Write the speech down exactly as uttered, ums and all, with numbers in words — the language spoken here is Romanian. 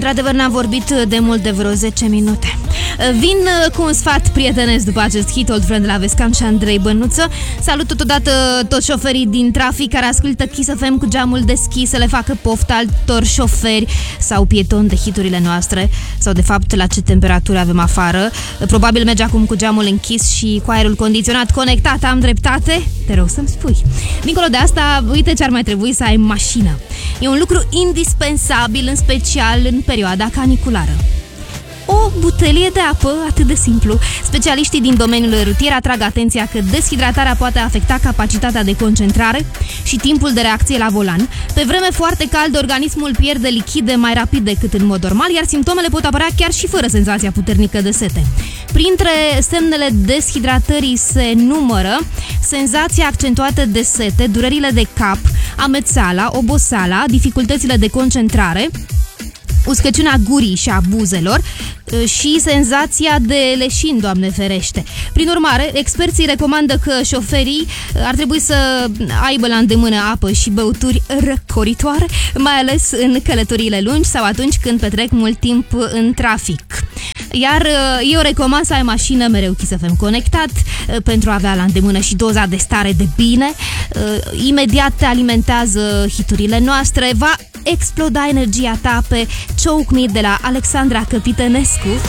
Într-adevăr, n-am vorbit de mult, de vreo zece minute. Vin cu un sfat prietenesc după acest hit, Old Friend de la Vescam și Andrei Bănuță. Salut totodată toți șoferii din trafic care ascultă Kiss F M cu geamul deschis, să le facă poftă altor șoferi sau pietoni de hiturile noastre, sau de fapt la ce temperatură avem afară. Probabil merge acum cu geamul închis și cu aerul condiționat conectat. Am dreptate? Te rog să-mi spui. Dincolo de asta, uite ce ar mai trebui: să ai mașină. E un lucru indispensabil, în special în perioada caniculară. O butelie de apă, atât de simplu. Specialiștii din domeniul rutier atrag atenția că deshidratarea poate afecta capacitatea de concentrare și timpul de reacție la volan. Pe vreme foarte caldă, organismul pierde lichide mai rapid decât în mod normal, iar simptomele pot apărea chiar și fără senzația puternică de sete. Printre semnele deshidratării se numără senzația accentuată de sete, durerile de cap, amețeala, oboseala, dificultățile de concentrare, uscăciunea gurii și a buzelor și senzația de leșin, Doamne ferește. Prin urmare, experții recomandă că șoferii ar trebui să aibă la îndemână apă și băuturi răcoritoare, mai ales în călătoriile lungi sau atunci când petrec mult timp în trafic. Iar eu recomand să ai mașină mereu Kiss F M conectat pentru a avea la îndemână și doza de stare de bine. Imediat te alimentează hiturile noastre. Va exploda energia ta pe Choke Me de la Alexandra Căpitănescu.